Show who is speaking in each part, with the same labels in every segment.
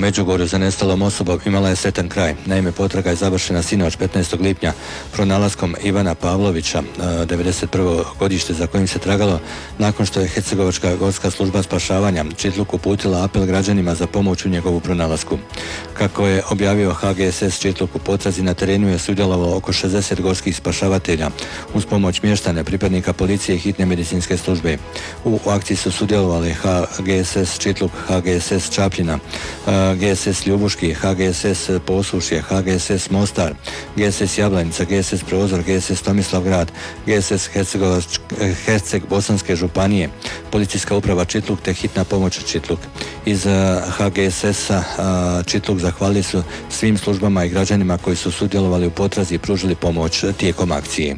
Speaker 1: Međugorju za nestalom osobom imala je sretan kraj. Naime, potraga je završena sinoć 15. lipnja pronalaskom Ivana Pavlovića, 91. godište za kojim se tragalo nakon što je Hercegovačka gorska služba spašavanja Čitluk uputila apel građanima za pomoć u njegovu pronalasku. Kako je objavio HGSS Čitluk, u potrazi na terenu je sudjelovalo oko 60 gorskih spašavatelja uz pomoć mještana, pripadnika policije i hitne medicinske službe. U akciji su sudjelovali HGSS Čitluk, HGSS Čapljina, GSS Ljubuški, HGSS Posušje, HGSS Mostar, GSS Jablanica, GSS Prozor, GSS Tomislavgrad, GSS Herceg Bosanske županije, policijska uprava Čitluk te hitna pomoć Čitluk. Iz HGSS-a Čitluk zahvalili su svim službama i građanima koji su sudjelovali u potrazi i pružili pomoć tijekom akcije.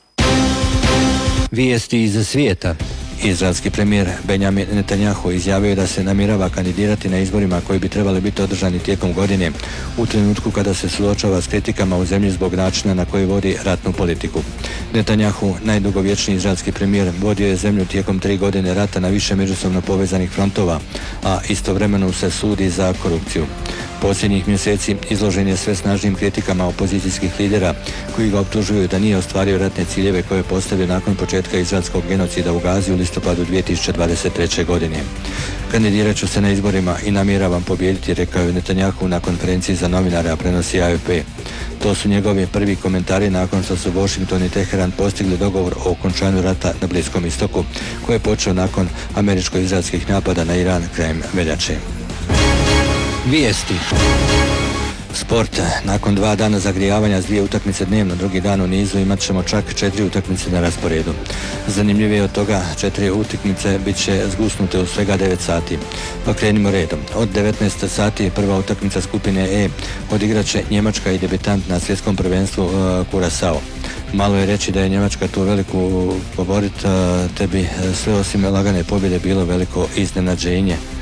Speaker 1: Vijesti iz svijeta. Izraelski premijer Benjamin Netanjahu izjavio je da se namjerava kandidirati na izborima koji bi trebali biti održani tijekom godine, u trenutku kada se suočava s kritikama u zemlji zbog načina na koji vodi ratnu politiku. Netanjahu, najdugovječniji izraelski premijer, vodio je zemlju tijekom 3 godine rata na više međusobno povezanih frontova, a istovremeno se sudi za korupciju. Posljednjih mjeseci izložen je sve snažnim kritikama opozicijskih lidera koji ga optužuju da nije ostvario ratne ciljeve koje je postavio nakon početka izraelskog genocida u Gazi u listopadu 2023. godine. Kandidirat ću se na izborima i namjeravam pobijediti, rekao je Netanjahu na konferenciji za novinare, a prenosi AFP. To su njegovi prvi komentari nakon što su Washington i Teheran postigli dogovor o okončanju rata na Bliskom istoku, koji je počeo nakon američko-izraelskih napada na Iran krajem veljače. Vijesti. Sport. Nakon 2 dana zagrijavanja s 2 utakmice dnevno, drugi dan u nizu imat ćemo čak 4 utakmice na rasporedu. Zanimljivije od toga, 4 utakmice bit će zgusnute u svega 9 sati. Pa krenimo redom. Od 19 sati prva utakmica skupine E odigrat će Njemačka i debitant na svjetskom prvenstvu Curaçao. Malo je reći da je Njemačka tu veliku favorit, te bi sve osim lagane pobjede bilo veliko iznenađenje.